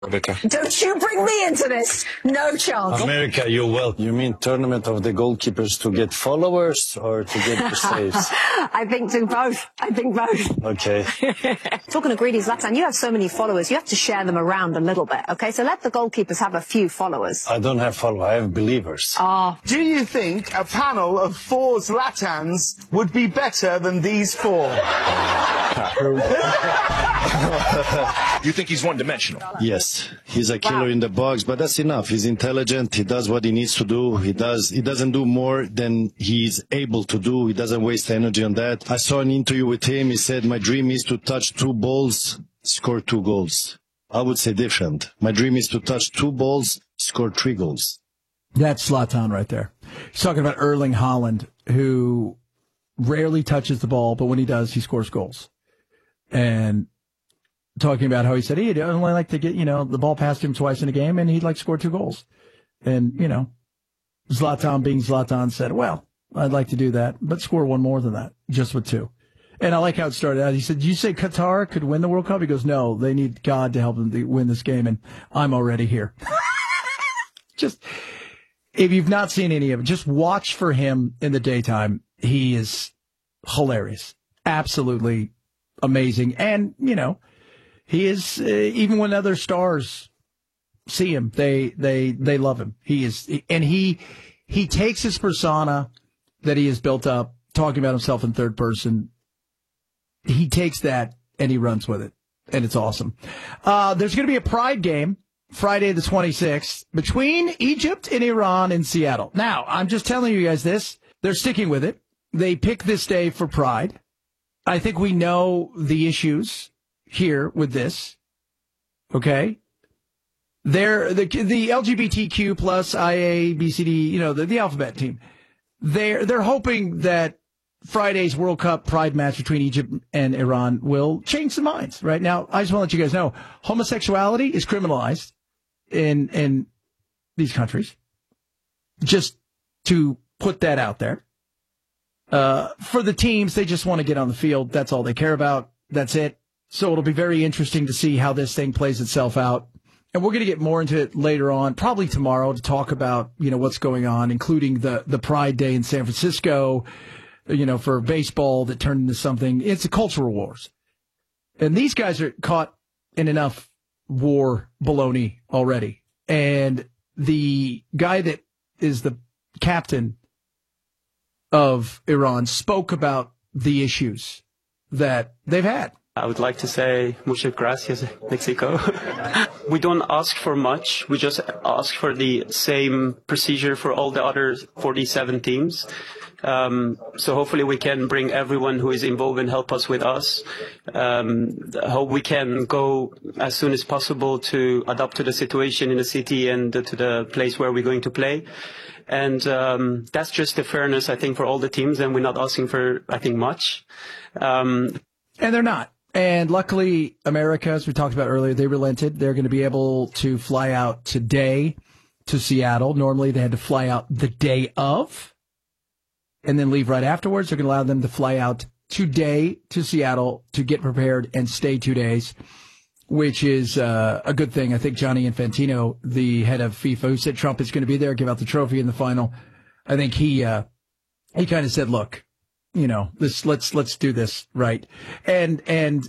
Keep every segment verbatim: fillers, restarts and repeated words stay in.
Rebecca. Don't you bring me into this. No chance. America, you're welcome. You mean tournament of the goalkeepers to get followers or to get the saves? I think to both. I think both. Okay. Talking of greedy Zlatan, you have so many followers. You have to share them around a little bit, okay? So let the goalkeepers have a few followers. I don't have followers. I have believers. Ah. Do you think a panel of four Zlatans would be better than these four? You think he's one-dimensional? Yes, he's a killer Wow. in the box, but that's enough. He's intelligent. He does what he needs to do. He does. He doesn't do more than he's able to do. He doesn't waste energy on that. I saw an interview with him. He said, "My dream is to touch two balls, score two goals." I would say different. My dream is to touch two balls, score three goals. That's Zlatan right there. He's talking about Erling Haaland, who rarely touches the ball, but when he does, he scores goals. And talking about how he said he'd only like to get, you know, the ball past him twice in a game, and he'd like to score two goals. And, you know, Zlatan being Zlatan said, well, I'd like to do that, but score one more than that, just with two. And I like how it started out. He said, did you say Qatar could win the World Cup? He goes, no, they need God to help them to win this game, and I'm already here. Just, if you've not seen any of it, just watch for him in the daytime. He is hilarious. Absolutely amazing. And, you know, he is, uh, even when other stars see him, they, they, they love him. He is, and he, he takes his persona that he has built up, talking about himself in third person. He takes that and he runs with it. And it's awesome. Uh, there's going to be a Pride game Friday the twenty-sixth between Egypt and Iran in Seattle. Now, I'm just telling you guys this. They're sticking with it. They picked this day for Pride. I think we know the issues here with this. Okay? They're the the L G B T Q plus I A B C D, you know, the, the alphabet team. They're they're hoping that Friday's World Cup Pride match between Egypt and Iran will change some minds. Right now, I just want to let you guys know homosexuality is criminalized in in these countries. Just to put that out there. Uh, for the teams, they just want to get on the field. That's all they care about. That's it. So it'll be very interesting to see how this thing plays itself out. And we're going to get more into it later on, probably tomorrow, to talk about, you know, what's going on, including the, the Pride Day in San Francisco, you know, for baseball that turned into something. It's a cultural wars. And these guys are caught in enough war baloney already. And the guy that is the captain of Iran spoke about the issues that they've had. I would like to say muchas gracias, Mexico. We don't ask for much. We just ask for the same procedure for all the other forty-seven teams. Um, so hopefully we can bring everyone who is involved and help us with us. Um, hope we can go as soon as possible to adapt to the situation in the city and to the place where we're going to play. And um, that's just the fairness, I think, for all the teams. And we're not asking for, I think, much. Um, and they're not. And luckily, America, as we talked about earlier, they relented. They're going to be able to fly out today to Seattle. Normally, they had to fly out the day of and then leave right afterwards. They're going to allow them to fly out today to Seattle to get prepared and stay two days, which is uh, a good thing. I think Gianni Infantino, the head of FIFA, who said Trump is going to be there, give out the trophy in the final, I think he uh, he kind of said, look, you know, this, let's, let's do this right. And, and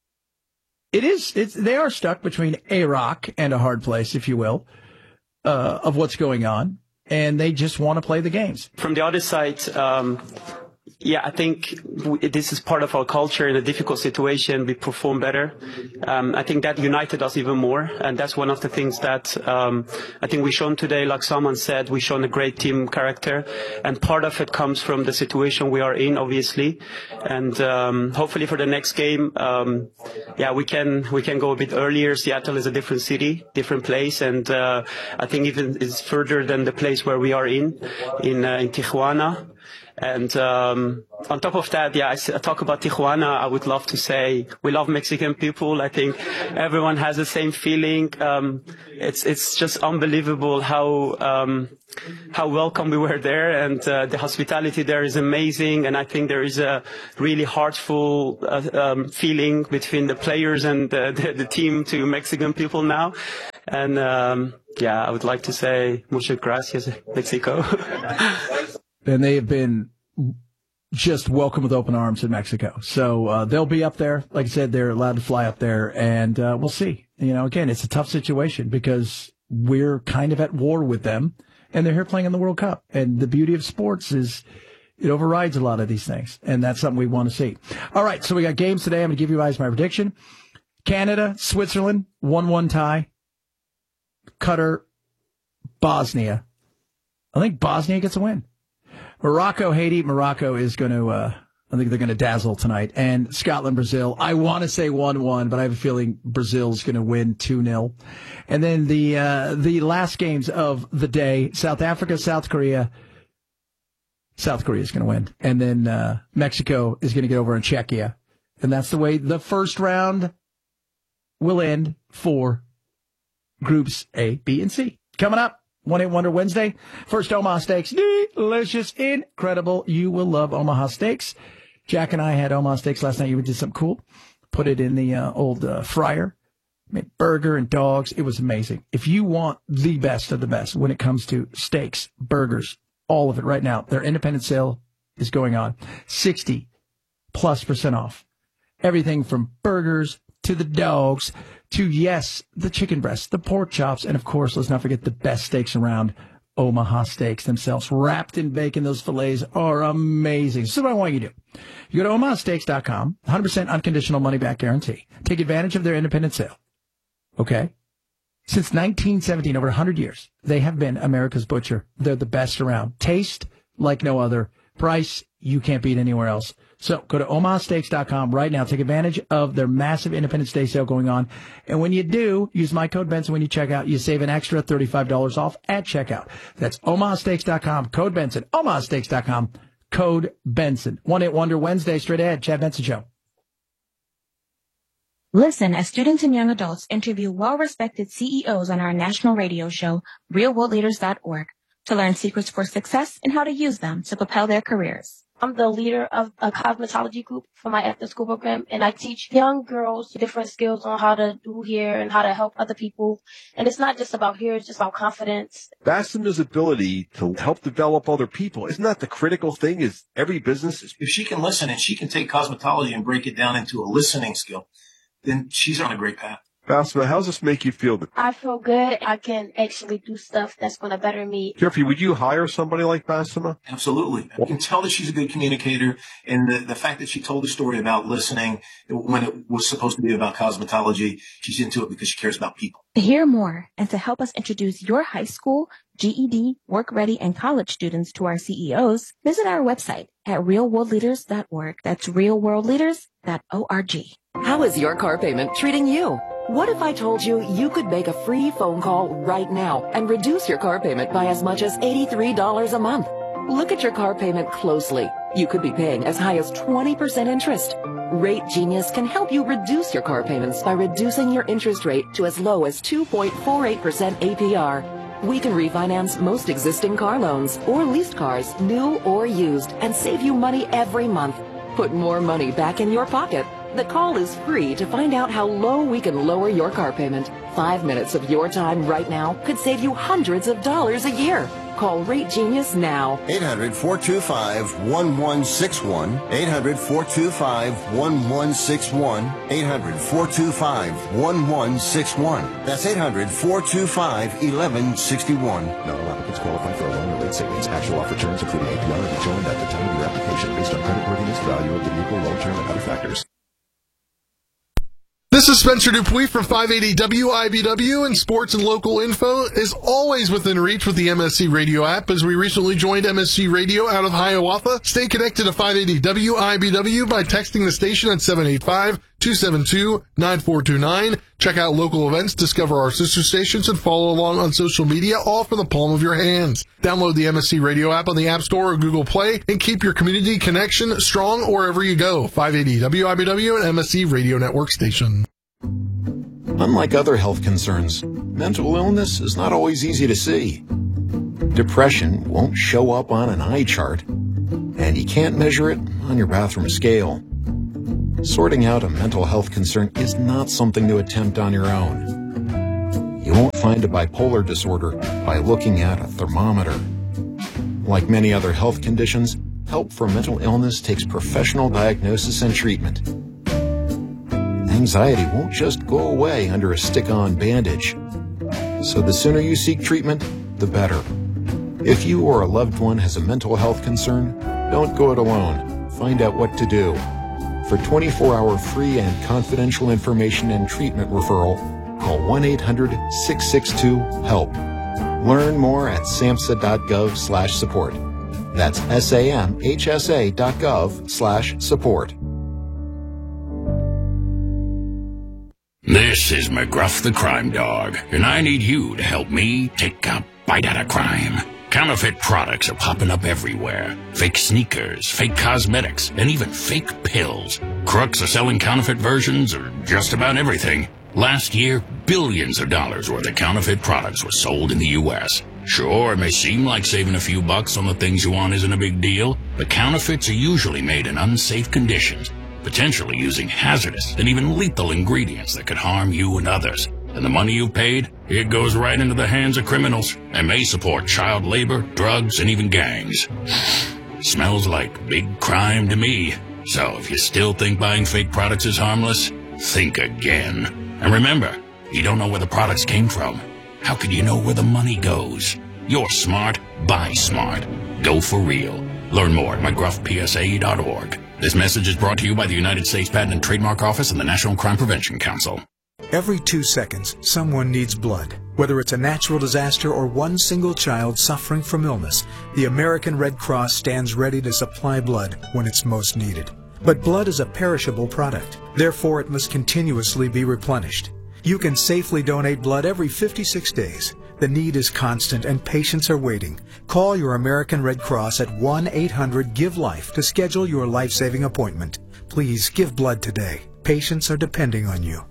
it is, it's, they are stuck between a rock and a hard place, if you will, uh, of what's going on. And they just want to play the games. From the other side, um, yeah, I think we, this is part of our culture. In a difficult situation, we perform better. Um, I think that united us even more. And that's one of the things that um, I think we've shown today. Like someone said, we've shown a great team character. And part of it comes from the situation we are in, obviously. And um, hopefully for the next game, um, yeah, we can we can go a bit earlier. Seattle is a different city, different place. And uh, I think even it's further than the place where we are in, in, uh, in Tijuana. And um, on top of that, yeah, I, s- I talk about Tijuana. I would love to say we love Mexican people. I think everyone has the same feeling. Um, it's it's just unbelievable how um, how welcome we were there, and uh, the hospitality there is amazing. And I think there is a really heartful uh, um, feeling between the players and the, the, the team to Mexican people now. And um, yeah, I would like to say muchas gracias, Mexico. And they have been just welcome with open arms in Mexico. So uh, they'll be up there. Like I said, they're allowed to fly up there, and uh, we'll see. You know, again, it's a tough situation because we're kind of at war with them, and they're here playing in the World Cup. And the beauty of sports is it overrides a lot of these things, and that's something we want to see. All right, so we got games today. I'm going to give you guys my prediction. Canada, Switzerland, one one tie. Qatar, Bosnia. I think Bosnia gets a win. Morocco, Haiti. Morocco is going to, uh, I think they're going to dazzle tonight. And Scotland, Brazil. I want to say one one, but I have a feeling Brazil's going to win two nil. And then the, uh, the last games of the day, South Africa, South Korea. South Korea is going to win. And then, uh, Mexico is going to get over on Czechia. And that's the way the first round will end for groups A, B, and C. Coming up. one eight Wonder Wednesday. First, Omaha Steaks. Delicious, incredible. You will love Omaha Steaks. Jack and I had Omaha Steaks last night. You did something cool. Put it in the uh, old uh, fryer. Made burger and dogs. It was amazing. If you want the best of the best when it comes to steaks, burgers, all of it right now, their independent sale is going on. sixty plus percent off. Everything from burgers to the dogs to, yes, the chicken breasts, the pork chops, and, of course, let's not forget the best steaks around, Omaha Steaks themselves. Wrapped in bacon, those fillets are amazing. So what I want you to do, you go to omaha steaks dot com, one hundred percent unconditional money-back guarantee. Take advantage of their independent sale, okay? Since nineteen seventeen, over one hundred years, they have been America's butcher. They're the best around. Taste like no other. Price you can't beat anywhere else. So go to omaha steaks dot com right now. Take advantage of their massive Independence Day sale going on. And when you do, use my code Benson when you check out. You save an extra thirty-five dollars off at checkout. That's omaha steaks dot com, code Benson. omaha steaks dot com, code Benson. one eight Wonder Wednesday, straight ahead. Chad Benson Show. Listen as students and young adults interview well-respected C E Os on our national radio show, real world leaders dot org, to learn secrets for success and how to use them to propel their careers. I'm the leader of a cosmetology group for my after-school program, and I teach young girls different skills on how to do hair and how to help other people. And it's not just about hair, it's just about confidence. Bassema's ability to help develop other people, isn't that the critical thing? Is every business is... If she can listen and she can take cosmetology and break it down into a listening skill, then she's on a great path. Bassema, how does this make you feel? I feel good. I can actually do stuff that's going to better me. Jeffrey, would you hire somebody like Bassema? Absolutely. You can tell that she's a good communicator, and the, the fact that she told the story about listening when it was supposed to be about cosmetology, she's into it because she cares about people. To hear more and to help us introduce your high school, G E D, work ready, and college students to our C E Os, visit our website at real world leaders dot org. That's real world leaders dot org. How is your car payment treating you? What if I told you you could make a free phone call right now and reduce your car payment by as much as eighty-three dollars a month? Look at your car payment closely. You could be paying as high as twenty percent interest. Rate Genius can help you reduce your car payments by reducing your interest rate to as low as two point four eight percent A P R. We can refinance most existing car loans or leased cars, new or used, and save you money every month. Put more money back in your pocket. The call is free to find out how low we can lower your car payment. Five minutes of your time right now could save you hundreds of dollars a year. Call Rate Genius now. eight hundred, four two five, one one six one. eight hundred, four two five, one one six one. eight hundred, four two five, one one six one. That's eight hundred, four two five, one one six one. Not all applicants qualify for a loan or rate savings. Actual offer terms, including A P R, are determined at the time of your application based on creditworthiness, value of the vehicle, loan term, and other factors. This is Spencer Dupuis from five eighty W I B W, and sports and local info is always within reach with the M S C Radio app, as we recently joined M S C Radio out of Hiawatha. Stay connected to five eighty W I B W by texting the station at seven eight five, two seven two, nine four two nine. Check out local events, discover our sister stations, and follow along on social media, all from the palm of your hands. Download the M S C Radio app on the App Store or Google Play and keep your community connection strong wherever you go. five eighty W I B W and M S C Radio Network station. Unlike other health concerns, mental illness is not always easy to see. Depression won't show up on an eye chart, and you can't measure it on your bathroom scale. Sorting out a mental health concern is not something to attempt on your own. You won't find a bipolar disorder by looking at a thermometer. Like many other health conditions, help for mental illness takes professional diagnosis and treatment. Anxiety won't just go away under a stick-on bandage. So the sooner you seek treatment, the better. If you or a loved one has a mental health concern, don't go it alone. Find out what to do. For twenty-four hour free and confidential information and treatment referral, call one eight hundred six six two HELP. Learn more at samhsa.gov slash support. That's S-A-M-H-S-A dot gov slash support. This is McGruff the Crime Dog, and I need you to help me take a bite out of crime. Counterfeit products are popping up everywhere. Fake sneakers, fake cosmetics, and even fake pills. Crooks are selling counterfeit versions of just about everything. Last year, billions of dollars worth of counterfeit products were sold in the U S Sure, it may seem like saving a few bucks on the things you want isn't a big deal, but counterfeits are usually made in unsafe conditions, potentially using hazardous and even lethal ingredients that could harm you and others. And the money you paid, it goes right into the hands of criminals and may support child labor, drugs, and even gangs. Smells like big crime to me. So if you still think buying fake products is harmless, think again. And remember, you don't know where the products came from. How could you know where the money goes? You're smart, buy smart. Go for real. Learn more at my gruff P S A dot org. This message is brought to you by the United States Patent and Trademark Office and the National Crime Prevention Council. Every two seconds, someone needs blood. Whether it's a natural disaster or one single child suffering from illness, the American Red Cross stands ready to supply blood when it's most needed. But blood is a perishable product. Therefore, it must continuously be replenished. You can safely donate blood every fifty-six days. The need is constant and patients are waiting. Call your American Red Cross at one eight hundred give life to schedule your life-saving appointment. Please give blood today. Patients are depending on you.